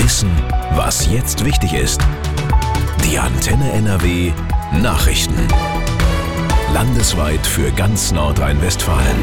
Wissen, was jetzt wichtig ist. Die Antenne NRW Nachrichten. Landesweit für ganz Nordrhein-Westfalen.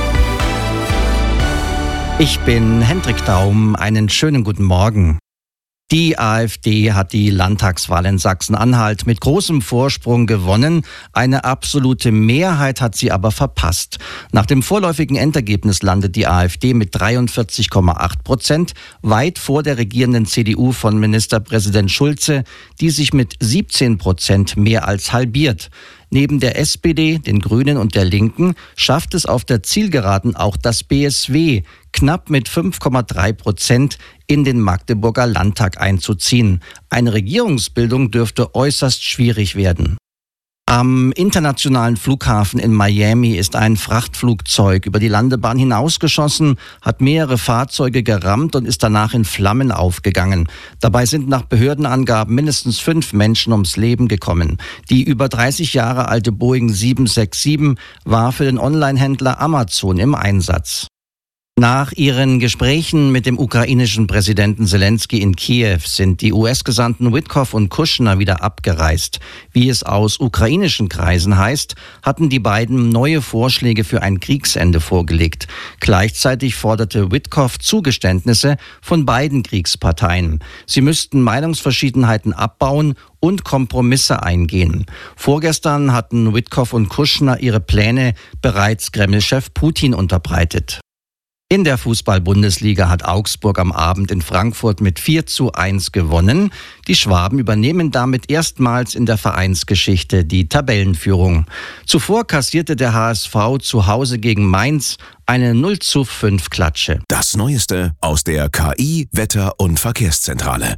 Ich bin Hendrik Daum. Einen schönen guten Morgen. Die AfD hat die Landtagswahl in Sachsen-Anhalt mit großem Vorsprung gewonnen. Eine absolute Mehrheit hat sie aber verpasst. Nach dem vorläufigen Endergebnis landet die AfD mit 43,8%, weit vor der regierenden CDU von Ministerpräsident Schulze, die sich mit 17% mehr als halbiert. Neben der SPD, den Grünen und der Linken schafft es auf der Zielgeraden auch das BSW, knapp mit 5,3% in den Magdeburger Landtag einzuziehen. Eine Regierungsbildung dürfte äußerst schwierig werden. Am internationalen Flughafen in Miami ist ein Frachtflugzeug über die Landebahn hinausgeschossen, hat mehrere Fahrzeuge gerammt und ist danach in Flammen aufgegangen. Dabei sind nach Behördenangaben mindestens 5 Menschen ums Leben gekommen. Die über 30 Jahre alte Boeing 767 war für den Online-Händler Amazon im Einsatz. Nach ihren Gesprächen mit dem ukrainischen Präsidenten Zelensky in Kiew sind die US-Gesandten Witkoff und Kushner wieder abgereist. Wie es aus ukrainischen Kreisen heißt, hatten die beiden neue Vorschläge für ein Kriegsende vorgelegt. Gleichzeitig forderte Witkoff Zugeständnisse von beiden Kriegsparteien. Sie müssten Meinungsverschiedenheiten abbauen und Kompromisse eingehen. Vorgestern hatten Witkoff und Kushner ihre Pläne bereits Kreml-Chef Putin unterbreitet. In der Fußball-Bundesliga hat Augsburg am Abend in Frankfurt mit 4:1 gewonnen. Die Schwaben übernehmen damit erstmals in der Vereinsgeschichte die Tabellenführung. Zuvor kassierte der HSV zu Hause gegen Mainz eine 0:5 Klatsche. Das Neueste aus der KI, Wetter- und Verkehrszentrale.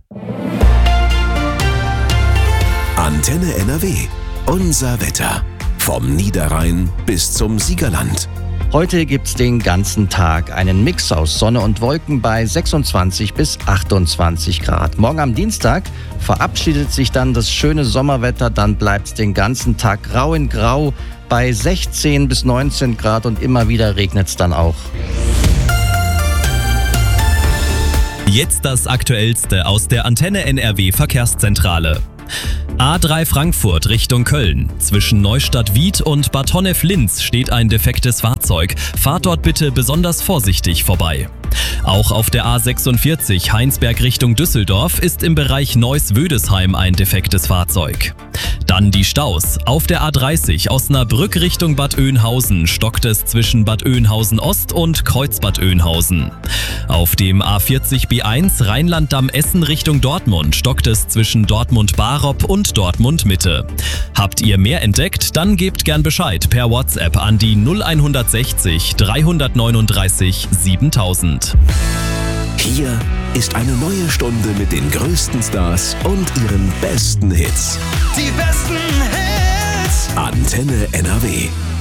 Antenne NRW. Unser Wetter. Vom Niederrhein bis zum Siegerland. Heute gibt's den ganzen Tag einen Mix aus Sonne und Wolken bei 26 bis 28 Grad. Morgen am Dienstag verabschiedet sich dann das schöne Sommerwetter, dann bleibt's den ganzen Tag grau in grau bei 16 bis 19 Grad und immer wieder regnet's dann auch. Jetzt das Aktuellste aus der Antenne NRW Verkehrszentrale. A3 Frankfurt Richtung Köln. Zwischen Neustadt-Wied und Bad Honnef-Linz steht ein defektes Fahrzeug. Fahrt dort bitte besonders vorsichtig vorbei. Auch auf der A46 Heinsberg Richtung Düsseldorf ist im Bereich Neuss-Wödesheim ein defektes Fahrzeug. Dann die Staus. Auf der A30 Osnabrück Richtung Bad Oeynhausen stockt es zwischen Bad Oeynhausen Ost und Kreuzbad Oeynhausen. Auf dem A40 B1 Rheinland-Damm-Essen Richtung Dortmund stockt es zwischen Dortmund-Barop und Dortmund-Mitte. Habt ihr mehr entdeckt? Dann gebt gern Bescheid per WhatsApp an die 0160 339 7000. Hier ist eine neue Stunde mit den größten Stars und ihren besten Hits. Die besten Hits. Antenne NRW.